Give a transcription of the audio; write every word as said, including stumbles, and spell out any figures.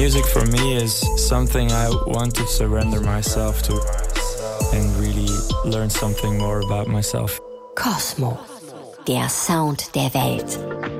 music for me is something I want to surrender myself to and really learn something more about myself. Kosmo, der Sound der Welt.